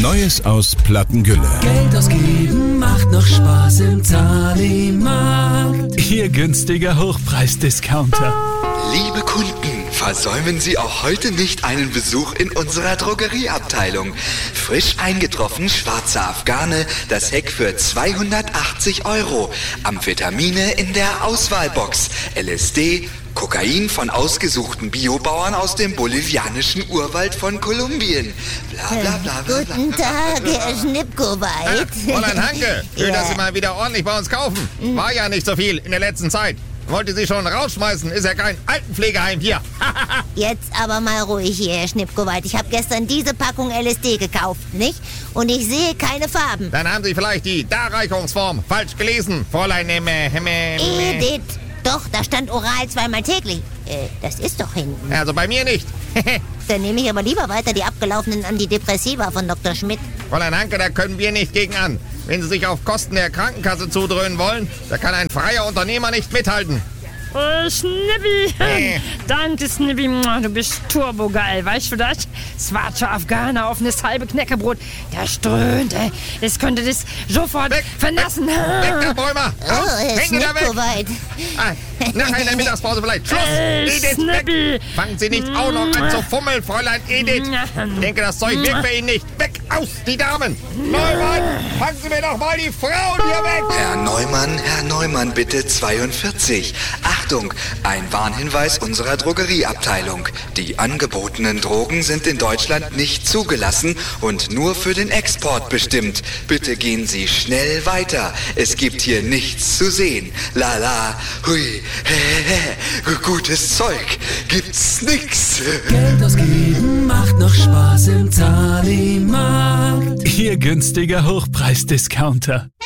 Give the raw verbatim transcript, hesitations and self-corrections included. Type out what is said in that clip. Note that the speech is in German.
Neues aus Plattengülle. Geld ausgeben macht noch Spaß im Zahlimarkt. Ihr günstiger Hochpreisdiscounter. Liebe Kunden, versäumen Sie auch heute nicht einen Besuch in unserer Drogerieabteilung. Frisch eingetroffen schwarze Afghane, das Heck für zweihundertachtzig Euro. Amphetamine in der Auswahlbox. L S D, Kokain von ausgesuchten Biobauern aus dem bolivianischen Urwald von Kolumbien. Bla bla bla bla. Guten Tag, Herr Schnippkoweit. Fräulein Hanke, schön, Ja. dass Sie mal wieder ordentlich bei uns kaufen. War ja nicht so viel in der letzten Zeit. Wollte Sie schon rausschmeißen, ist ja kein Altenpflegeheim hier. Jetzt aber mal ruhig hier, Herr Schnippkoweit. Ich habe gestern diese Packung L S D gekauft, nicht? Und ich sehe keine Farben. Dann haben Sie vielleicht die Darreichungsform falsch gelesen, Fräulein Emme, Emme, Emme. Edith. Doch, da stand oral zweimal täglich. Äh, das ist doch hinten. Also bei mir nicht. Dann nehme ich aber lieber weiter die abgelaufenen Antidepressiva von Doktor Schmidt. Fräulein Hanke, da können wir nicht gegen an. Wenn Sie sich auf Kosten der Krankenkasse zudröhnen wollen, da kann ein freier Unternehmer nicht mithalten. Oh, Schnippi. Äh. Danke, Schnippi. Du bist turbogeil. Weißt du das? Schwarze Afghaner auf eine halbe Knäckebrot. Der strömt, ey. Das könnte das sofort Weg, vernassen. Weg, weg, Herr Bäumer. Oh, Herr Hängen da weg. Schnippkoweit. Ah, nachher in der Mittagspause vielleicht. Schluss. Äh, Edith, Schnippi. weg. Fangen Sie nicht auch noch an zu fummeln, Fräulein Edith. Ich denke, das Zeug wirkt bei Ihnen nicht. Weg, aus, die Damen. Neumann, fangen Sie mir doch mal die Frauen hier weg. Herr Neumann, Herr Neumann, bitte zweiundvierzig. Achtung, ein Warnhinweis unserer Drogerieabteilung. Die angebotenen Drogen sind in Deutschland nicht zugelassen und nur für den Export bestimmt. Bitte gehen Sie schnell weiter. Es gibt hier nichts zu sehen. La la, hui, he, he, gutes Zeug. Gibt's nix. Geld ausgeben macht noch Spaß im Zahlimarkt. Ihr günstiger Hochpreisdiscounter.